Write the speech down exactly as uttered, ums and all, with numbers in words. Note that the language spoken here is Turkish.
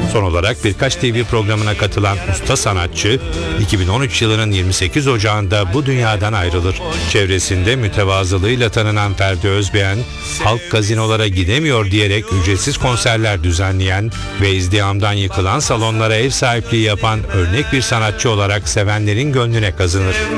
Son olarak birkaç T V programına katılan usta sanatçı, iki bin on üç yılının yirmi sekiz Ocağı'nda bu dünyadan ayrılır. Çevresinde mütevazılığıyla tanınan Ferdi Özbeğen, halk gazinolara gidemiyor diyerek ücretsiz konserler düzenleyen ve izdihamdan yıkılan salonlara ev sahipliği yapan örnek bir sanatçı olarak sevenlerin gönlüne kazınır.